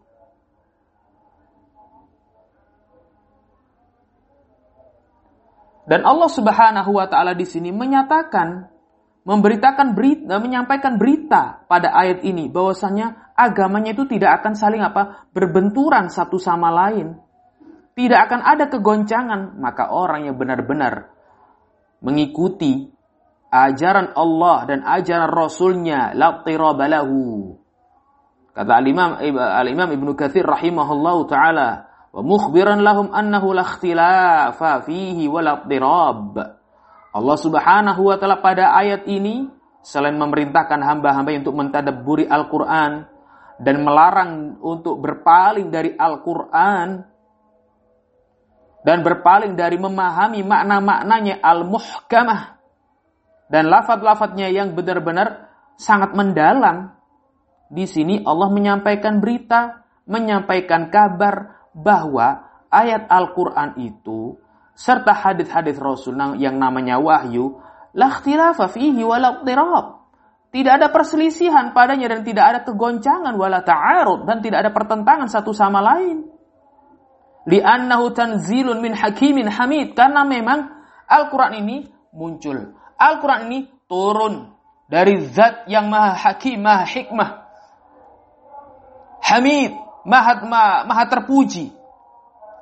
Dan Allah Subhanahu wa taala di sini menyatakan, memberitakan berita, menyampaikan berita pada ayat ini bahwasannya agamanya itu tidak akan saling apa? Berbenturan satu sama lain. Tidak akan ada kegoncangan. Maka orang yang benar-benar mengikuti ajaran Allah dan ajaran Rasulnya, la tiraba lahu. Kata Al-Imam Al-Imam Ibnu Katsir rahimahullahu taala, wa mukhbiran lahum annahu la ikhtilafa fihi wa la tirab. Allah Subhanahu wa taala pada ayat ini selain memerintahkan hamba-hamba untuk mentadabburi Al-Qur'an dan melarang untuk berpaling dari Al-Qur'an dan berpaling dari memahami makna-maknanya al-muhkamah dan lafaz-lafaznya yang benar-benar sangat mendalam. Di sini Allah menyampaikan berita, menyampaikan kabar bahwa ayat Al-Qur'an itu serta hadis-hadis Rasul yang namanya wahyu, la ikhtilafa fihi wa la tirab. Tidak ada perselisihan padanya dan tidak ada kegoncangan wala ta'arud, dan tidak ada pertentangan satu sama lain. Li'annahu tanzilun min hakimin hamid, karena memang Al-Qur'an ini muncul. Al-Qur'an ini turun dari zat yang maha hakim, maha hikmah. Hamid, maha, maha, maha terpuji.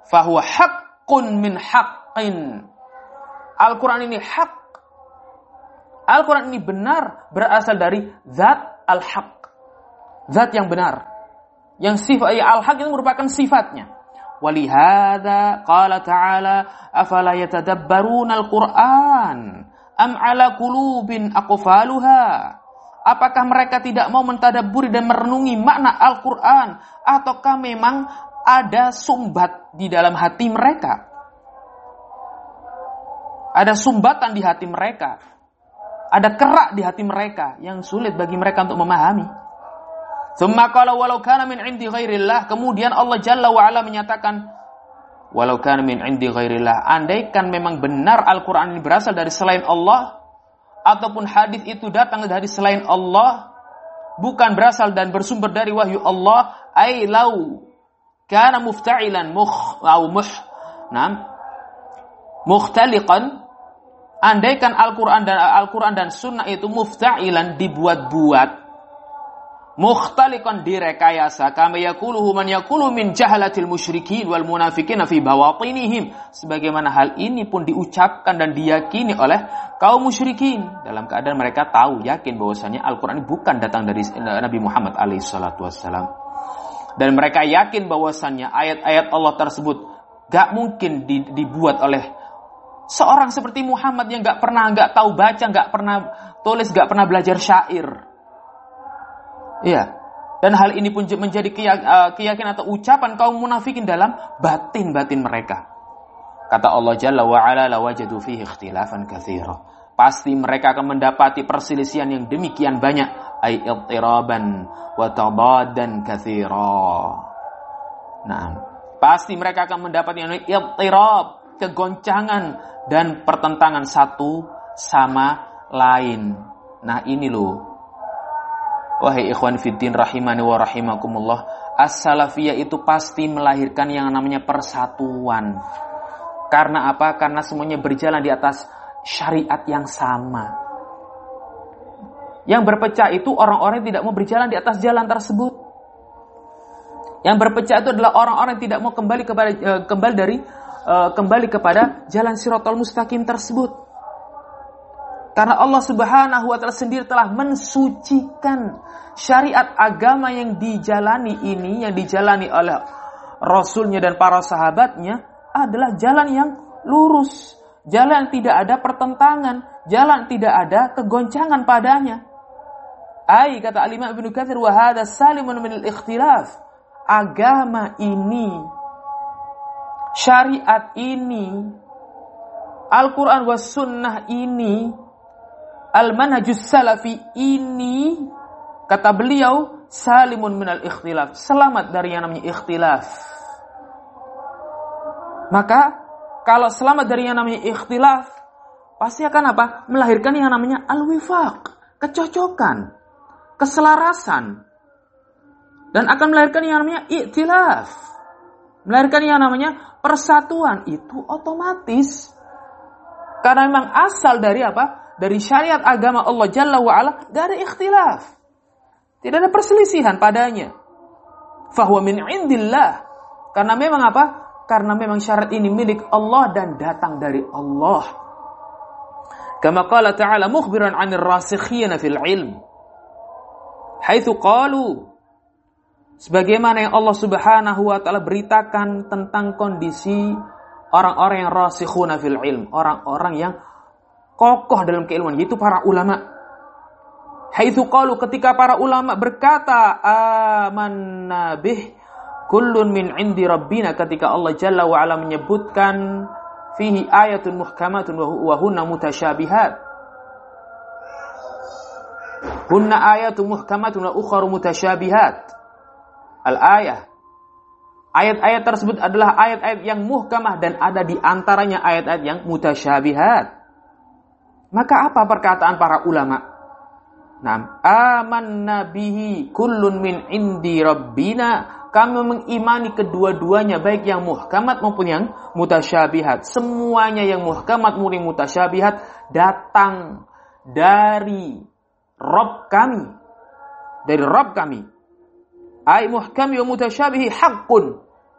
fahuwa haqqun min haqqin. Al-Quran ini hak. Al-Quran ini benar berasal dari zat al-haq. Zat yang benar. Yang sifat ya, al-haq itu merupakan sifatnya. Walihada qala ta'ala afala yatadabbaruna al-Quran am ala qulubin aqfaluha. Apakah mereka tidak mau mentadabburi dan merenungi makna Al-Quran, ataukah memang ada sumbat di dalam hati mereka? Ada sumbatan di hati mereka. Ada kerak di hati mereka yang sulit bagi mereka untuk memahami. Tsumma qala walau kana min 'indi ghairillah. Kemudian Allah Jalla wa Ala menyatakan, walau kana min 'indi ghairillah. Andaikan memang benar Al-Quran ini berasal dari selain Allah, ataupun hadis itu datang dari selain Allah, bukan berasal dan bersumber dari wahyu Allah, ay lau kana mufta'ilan mukh au muh nam mukhtaliqan. Andaikan Al-Quran dan Al-Quran dan Sunnah itu mufta'ilan, dibuat-buat, mukhtaliqan, direkayasa, kama yaquluhu man yaqulu min jahalatil musyrikin wal munafiqin fi bawatinihim, sebagaimana hal ini pun diucapkan dan diyakini oleh kaum musyrikin dalam keadaan mereka tahu yakin bahwasanya Al-Quran ini bukan datang dari Nabi Muhammad alaihi salatu wassalam, dan mereka yakin bahwasanya ayat-ayat Allah tersebut gak mungkin dibuat oleh seorang seperti Muhammad yang gak pernah, gak tahu baca, gak pernah tulis, gak pernah belajar syair. Iya. Dan hal ini pun menjadi keyakinan atau ucapan kaum munafikin dalam batin-batin mereka. Kata Allah Jalla wa Ala, la wajadu fihi ikhtilafan katsira. Pasti mereka akan mendapati perselisihan yang demikian banyak. Ay ittiraban wa tabadan katsira. Nah, pasti mereka akan mendapati yang ittirab, kegoncangan dan pertentangan satu sama lain. Nah ini loh, wahai ikhwan fiddin rahimani wa rahimakumullah, as-salafiyah itu pasti melahirkan yang namanya persatuan. Karena apa? Karena semuanya berjalan di atas syariat yang sama. Yang berpecah itu orang-orang yang tidak mau berjalan di atas jalan tersebut. Yang berpecah itu adalah orang-orang yang tidak mau kembali kepada uh, kembali dari uh, kembali kepada jalan Shiratal Mustaqim tersebut. Karena Allah Subhanahu wa taala sendiri telah mensucikan syariat agama yang dijalani ini, yang dijalani oleh Rasulnya dan para sahabatnya adalah jalan yang lurus, jalan yang tidak ada pertentangan, jalan yang tidak ada kegoncangan padanya. Ai kata Al-Imam Ibnu Katsir, wa hadza salimun min al-ikhtilaf. Agama ini, syariat ini, Al-Quran was sunnah ini, al-manhajus salafi ini, kata beliau, salimun minal ikhtilaf, selamat dari yang namanya ikhtilaf. Maka kalau selamat dari yang namanya ikhtilaf, pasti akan apa? Melahirkan yang namanya al-wifaq, kecocokan, keselarasan, dan akan melahirkan yang namanya i'tilaf, melahirkan yang namanya persatuan. Itu otomatis karena memang asal dari apa? Dari syariat agama Allah Jalla wa'ala, gak ada ikhtilaf, tidak ada perselisihan padanya. Fahuwa min indillah, karena memang apa? Karena memang syariat ini milik Allah dan datang dari Allah. Kama qala ta'ala mukhbiran 'anil rasikhina fil ilm, haitsu qalu, sebagaimana yang Allah Subhanahu wa taala beritakan tentang kondisi orang-orang yang rasikhuna fil ilm, orang-orang yang kokoh dalam keilmuan, yaitu para ulama. Haitsu qalu, ketika para ulama berkata, amanna bih kullun min indi rabbina, ketika Allah Jalla wa Ala menyebutkan fihi ayatun muhkamatun wa hunna mutasyabihat. Hunna ayatun muhkamatun wa ukharu mutasyabihat. Al-ayah. Ayat-ayat tersebut adalah ayat-ayat yang muhkamah dan ada di antaranya ayat-ayat yang mutasyabihat. Maka apa perkataan para ulama? Naam, amanna bihi kullun min indi rabbina. Kami mengimani kedua-duanya, baik yang muhkamat maupun yang mutasyabihat. Semuanya yang muhkamat maupun mutasyabihat datang dari Rabb kami. Dari Rabb kami. Ay muhkami wa mutasyabihi haqqun.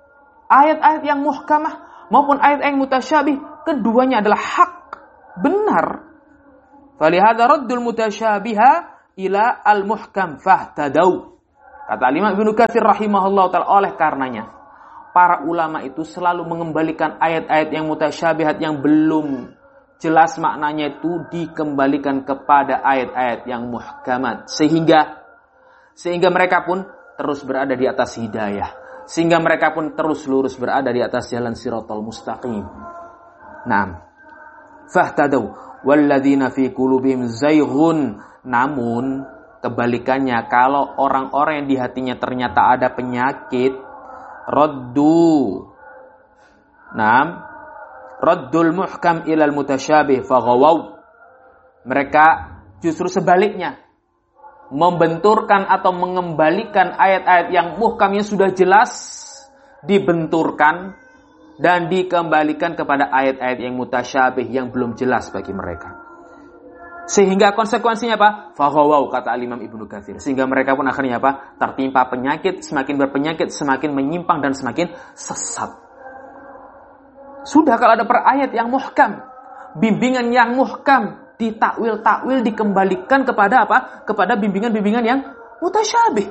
ayat-ayat yang muhkamah maupun ayat-ayat yang mutasyabih, keduanya adalah hak, benar. Falihada raddul mutasyabiha ila al-muhkam fahtadau. Kata Imam Ibnu Katsir rahimahullah ta'ala, oleh karenanya para ulama itu selalu mengembalikan ayat-ayat yang mutasyabihat yang belum jelas maknanya itu dikembalikan kepada ayat-ayat yang muhkamat, sehingga sehingga mereka pun terus berada di atas hidayah, sehingga mereka pun terus lurus berada di atas jalan siratal mustaqim. Naam. Fahtadau walladzina fi qulubihim zayghun. Namun kebalikannya, kalau orang-orang yang di hatinya ternyata ada penyakit, raddu. Naam. Raddul muhkam ilal mutasyabih faghawaw. Mereka justru sebaliknya, membenturkan atau mengembalikan ayat-ayat yang muhkamnya sudah jelas, dibenturkan dan dikembalikan kepada ayat-ayat yang mutasyabih yang belum jelas bagi mereka. Sehingga konsekuensinya apa? Faghawaw, kata Imam Ibnu Katsir. Sehingga mereka pun akhirnya apa? Tertimpa penyakit, semakin berpenyakit, semakin menyimpang dan semakin sesat. Sudah kalau ada per ayat yang muhkam, bimbingan yang muhkam, ditakwil-takwil, dikembalikan kepada apa? Kepada bimbingan-bimbingan yang mutasyabih.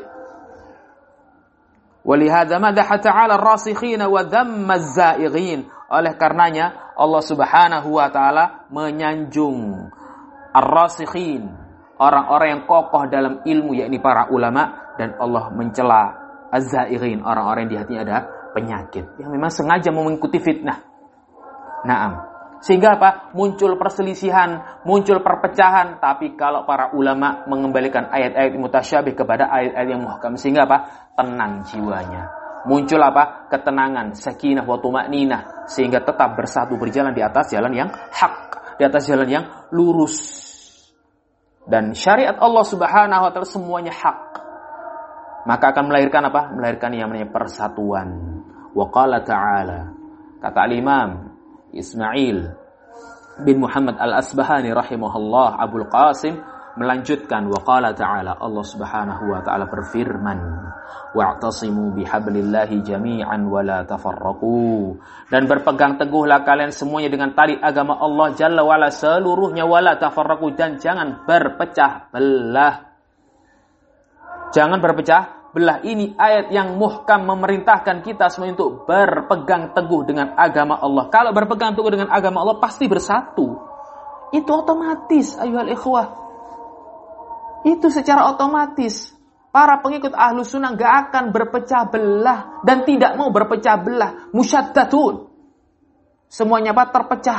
Walihadza madaha ta'ala ar-rasikhina wa dhamma az-zaighin. Oleh karenanya Allah Subhanahu wa taala menyanjung ar-rasikhin, orang-orang yang kokoh dalam ilmu, yakni para ulama, dan Allah mencela az-zaighin, orang-orang yang di hatinya ada penyakit, yang memang sengaja mengikuti fitnah. Naam. Sehingga apa? Muncul perselisihan, muncul perpecahan. Tapi kalau para ulama mengembalikan ayat-ayat mutasyabih kepada ayat-ayat yang muhkam, sehingga apa? Tenang jiwanya. Muncul apa? Ketenangan, sakinah wa tuma'ninah, sehingga tetap bersatu berjalan di atas jalan yang hak, di atas jalan yang lurus. Dan syariat Allah Subhanahu wa taala semuanya hak. Maka akan melahirkan apa? Melahirkan yang namanya persatuan. Wa qala ta'ala. Kata al-Imam Ismail bin Muhammad al-Asbahani rahimahullah, Abul Qasim, melanjutkan, wa qala ta'ala, Allah Subhanahu wa ta'ala berfirman, wa'tasimu bihablillahi jami'an wa la tafarraqu, dan berpegang teguhlah kalian semuanya dengan tali agama Allah Jalla wa ala seluruhnya, wa la tafarraqu, dan jangan berpecah belah. Jangan berpecah belah. Ini ayat yang muhkam memerintahkan kita semua untuk berpegang teguh dengan agama Allah. Kalau berpegang teguh dengan agama Allah pasti bersatu. Itu otomatis, ayuhal ikhwah. Itu secara otomatis. Para pengikut Ahlus Sunnah gak akan berpecah belah dan tidak mau berpecah belah. Musyaddatun. Semuanya apa? Terpecah.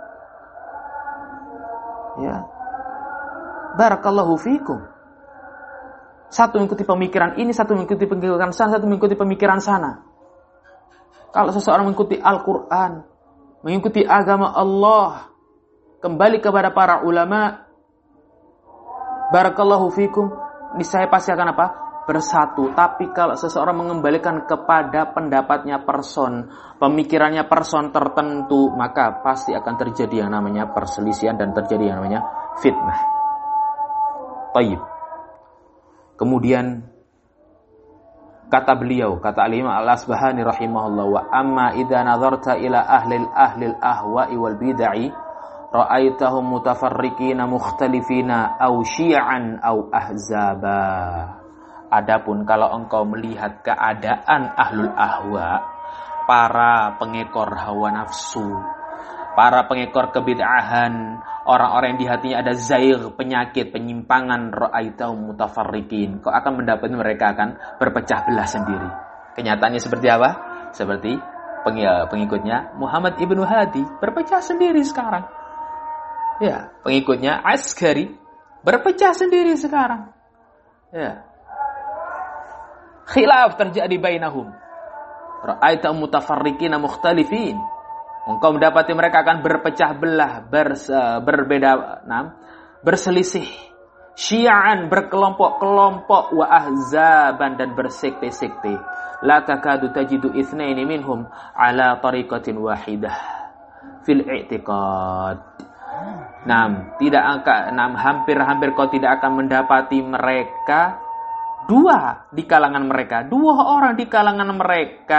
Ya. Barakallahu fikum. Satu mengikuti pemikiran ini, satu mengikuti pemikiran sana, satu mengikuti pemikiran sana. Kalau seseorang mengikuti Al-Quran, mengikuti agama Allah, kembali kepada para ulama, barakallahu fikum, niscaya pasti akan apa? Bersatu. Tapi kalau seseorang mengembalikan kepada pendapatnya person, pemikirannya person tertentu, maka pasti akan terjadi yang namanya perselisihan dan terjadi yang namanya fitnah. Tayyib. Kemudian kata beliau, kata Al-Imam Al-Asbahani rahimahullah, wa amma idza nazarta ila ahli ahli al-ahwa'i wal bid'ah ra'aitahum mutafarriqina mukhtalifina aw syi'an aw ahzaba. Adapun kalau engkau melihat keadaan ahlul ahwa, para pengekor hawa nafsu, para pengekor kebid'ahan, orang-orang yang di hatinya ada zaigh, penyakit, penyimpangan, ra'aitahum mutafarriqin, kau akan mendapati mereka akan berpecah belah sendiri. Kenyataannya seperti apa? Seperti pengikutnya Muhammad ibnu Hadi berpecah sendiri sekarang. Ya, pengikutnya Askari berpecah sendiri sekarang. Ya. Khilaf terjadi bainahum. Ra'aitahum mutafarriqina mukhtalifin. Engkau mendapati mereka akan berpecah belah, bers, berbeda, nah, berselisih, syi'an, berkelompok-kelompok, wa ahzaban, dan bersekte-sekte. La takadu tajidu itsnaini minhum ala tariqatin wahidah fil i'tiqad. Nah, tidak akan, nah, hampir-hampir kau tidak akan mendapati mereka dua di kalangan mereka, dua orang di kalangan mereka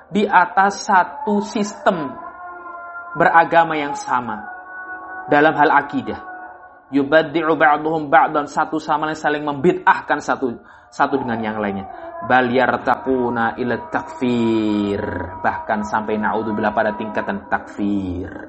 di atas satu sistem beragama yang sama dalam hal akidah. Yubaddi'u ba'duhum ba'dan, satu sama lain saling membid'ahkan satu satu dengan yang lainnya. Bal yartaquna ila takfir, bahkan sampai naudzubillah pada tingkatan takfir.